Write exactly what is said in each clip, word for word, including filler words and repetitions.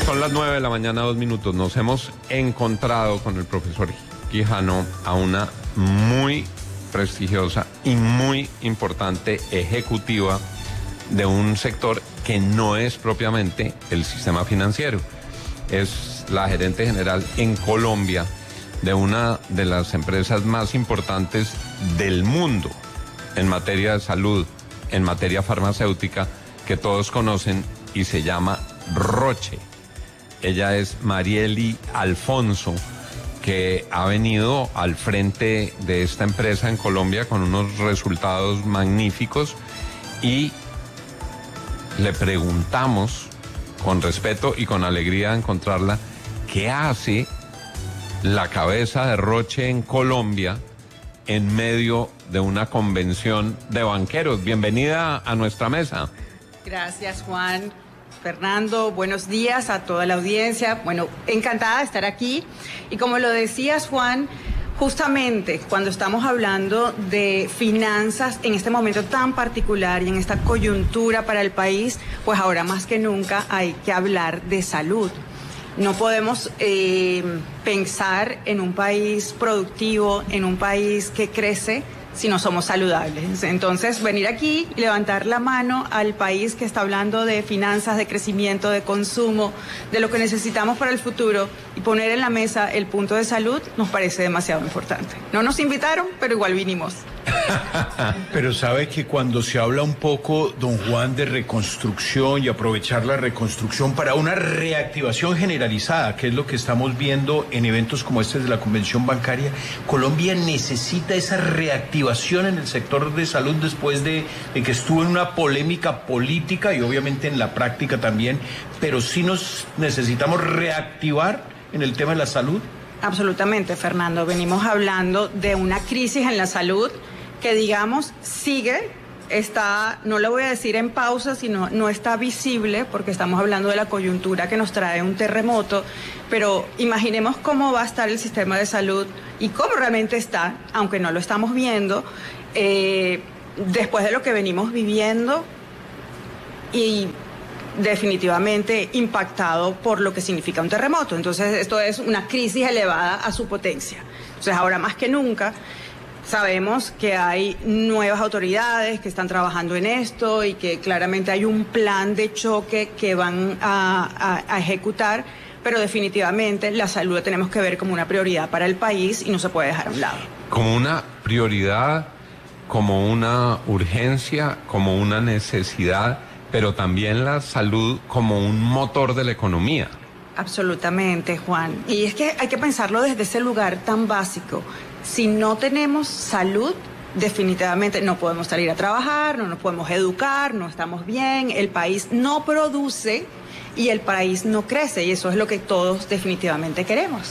Son las nueve de la mañana, dos minutos. Nos hemos encontrado con el profesor Quijano a una muy prestigiosa y muy importante ejecutiva de un sector que no es propiamente el sistema financiero. Es la gerente general en Colombia de una de las empresas más importantes del mundo en materia de salud, en materia farmacéutica, que todos conocen y se llama Roche. Ella es Marieli Alfonso, que ha venido al frente de esta empresa en Colombia con unos resultados magníficos, y le preguntamos con respeto y con alegría de encontrarla, ¿qué hace la cabeza de Roche en Colombia en medio de una convención de banqueros? Bienvenida a nuestra mesa. Gracias, Juan. Fernando, buenos días a toda la audiencia. Bueno, encantada de estar aquí. Y como lo decías, Juan, justamente cuando estamos hablando de finanzas en este momento tan particular y en esta coyuntura para el país, pues ahora más que nunca hay que hablar de salud. No podemos eh, pensar en un país productivo, en un país que crece, si no somos saludables. Entonces, venir aquí y levantar la mano al país que está hablando de finanzas, de crecimiento, de consumo, de lo que necesitamos para el futuro, y poner en la mesa el punto de salud, nos parece demasiado importante. No nos invitaron, pero igual vinimos. Pero sabe que cuando se habla un poco, don Juan, de reconstrucción y aprovechar la reconstrucción para una reactivación generalizada, que es lo que estamos viendo en eventos como este de la Convención Bancaria, Colombia necesita esa reactivación en el sector de salud después de, de que estuvo en una polémica política y obviamente en la práctica también, pero sí nos necesitamos reactivar en el tema de la salud. Absolutamente, Fernando. Venimos hablando de una crisis en la salud que, digamos, sigue, está, no lo voy a decir en pausa, sino no está visible, porque estamos hablando de la coyuntura que nos trae un terremoto, pero imaginemos cómo va a estar el sistema de salud y cómo realmente está, aunque no lo estamos viendo, eh, después de lo que venimos viviendo, y definitivamente impactado por lo que significa un terremoto. Entonces, esto es una crisis elevada a su potencia. Entonces, ahora más que nunca, sabemos que hay nuevas autoridades que están trabajando en esto y que claramente hay un plan de choque que van a, a, a ejecutar, pero definitivamente la salud la tenemos que ver como una prioridad para el país y no se puede dejar a un lado. Como una prioridad, como una urgencia, como una necesidad, pero también la salud como un motor de la economía. Absolutamente, Juan. Y es que hay que pensarlo desde ese lugar tan básico. Si no tenemos salud, definitivamente no podemos salir a trabajar, no nos podemos educar, no estamos bien, el país no produce y el país no crece, y eso es lo que todos definitivamente queremos.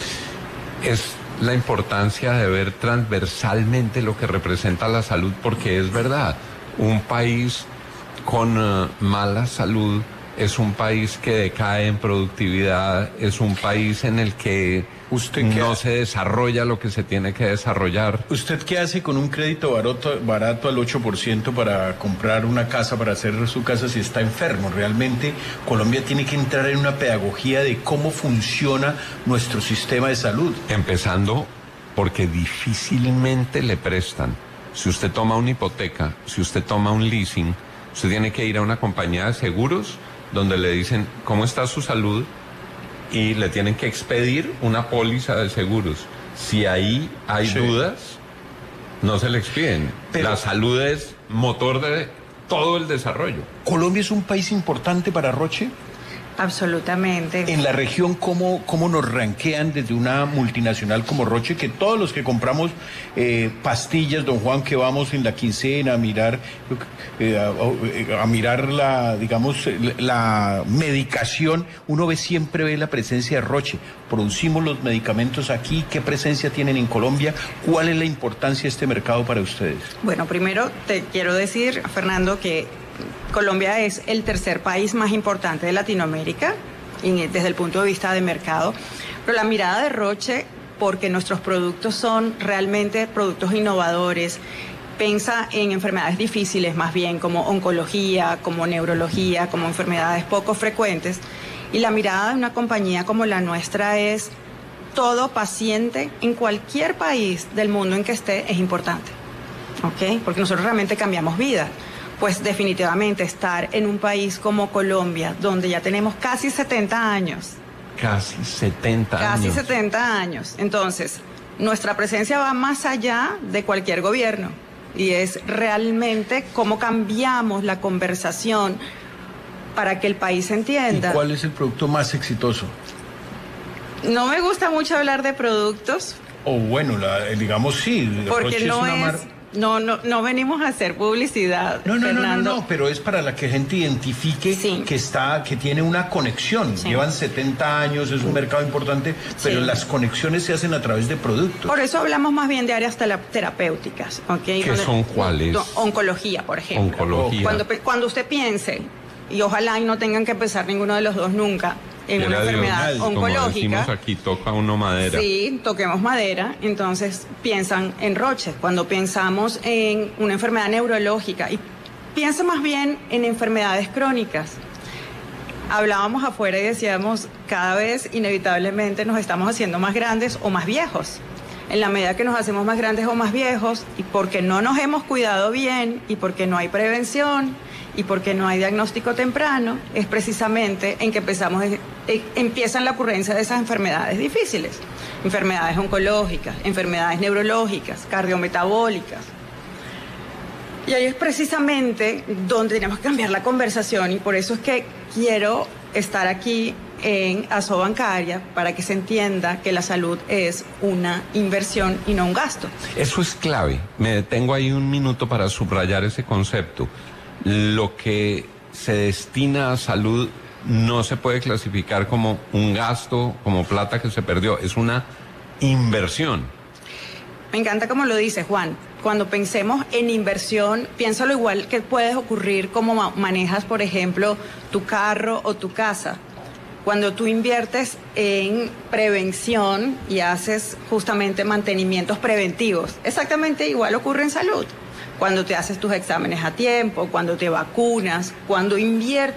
Es la importancia de ver transversalmente lo que representa la salud, porque es verdad, un país con uh, mala salud es un país que decae en productividad, es un país en el que ¿Usted no se desarrolla lo que se tiene que desarrollar. ¿Usted qué hace con un crédito barato, barato al ocho por ciento para comprar una casa, para hacer su casa si está enfermo? Realmente Colombia tiene que entrar en una pedagogía de cómo funciona nuestro sistema de salud. Empezando porque difícilmente le prestan. Si usted toma una hipoteca, si usted toma un leasing, usted tiene que ir a una compañía de seguros donde le dicen cómo está su salud y le tienen que expedir una póliza de seguros. Si ahí hay sí. dudas, no se le expiden. Pero la salud es motor de todo el desarrollo. ¿Colombia es un país importante para Roche? Absolutamente. En la región, ¿cómo, cómo nos ranquean desde una multinacional como Roche? Que todos los que compramos eh, pastillas, don Juan, que vamos en la quincena a mirar, eh, a, a mirar la, digamos, la medicación, uno ve siempre ve la presencia de Roche. Producimos los medicamentos aquí, ¿qué presencia tienen en Colombia? ¿Cuál es la importancia de este mercado para ustedes? Bueno, primero te quiero decir, Fernando, que Colombia es el tercer país más importante de Latinoamérica desde el punto de vista de mercado, pero la mirada de Roche, porque nuestros productos son realmente productos innovadores, piensa en enfermedades difíciles más bien como oncología, como neurología, como enfermedades poco frecuentes, Y la mirada de una compañía como la nuestra es: todo paciente en cualquier país del mundo en que esté es importante, ¿ok? Porque nosotros realmente cambiamos vida. Pues definitivamente estar en un país como Colombia, donde ya tenemos casi setenta años. Casi setenta años. Casi setenta años. Entonces, nuestra presencia va más allá de cualquier gobierno. Y es realmente cómo cambiamos la conversación para que el país entienda. ¿Y cuál es el producto más exitoso? No me gusta mucho hablar de productos. O bueno, la, digamos sí. Porque Roche no es... Una es... mar... No, no, no venimos a hacer publicidad. No, no, Fernando. no, no, no, pero es para la que gente identifique sí. que está, que tiene una conexión. Sí. Llevan setenta años, es un mercado importante, pero sí. las conexiones se hacen a través de productos. Por eso hablamos más bien de áreas terapéuticas, ¿ok? ¿Qué Donde, son cuáles? Oncología, por ejemplo. Oncología. Cuando, cuando usted piense, y ojalá y no tengan que pensar ninguno de los dos nunca, en una enfermedad Dios, oncológica. Como decimos aquí, toca uno madera. Sí, toquemos madera. Entonces piensan en Roche. Cuando pensamos en una enfermedad neurológica, y piensa más bien en enfermedades crónicas. Hablábamos afuera y decíamos, cada vez inevitablemente nos estamos haciendo más grandes o más viejos. En la medida que nos hacemos más grandes o más viejos, y porque no nos hemos cuidado bien, y porque no hay prevención, y porque no hay diagnóstico temprano, es precisamente en que empezamos, eh, empiezan la ocurrencia de esas enfermedades difíciles. Enfermedades oncológicas, enfermedades neurológicas, cardiometabólicas. Y ahí es precisamente donde tenemos que cambiar la conversación, y por eso es que quiero estar aquí en Asobancaria, para que se entienda que la salud es una inversión y no un gasto. Eso es clave. Me detengo ahí un minuto para subrayar ese concepto. Lo que se destina a salud no se puede clasificar como un gasto, como plata que se perdió, es una inversión. Me encanta como lo dice Juan. Cuando pensemos en inversión, piénsalo igual que puedes ocurrir como manejas, por ejemplo, tu carro o tu casa. Cuando tú inviertes en prevención y haces justamente mantenimientos preventivos, exactamente igual ocurre en salud. Cuando te haces tus exámenes a tiempo, cuando te vacunas, cuando inviertes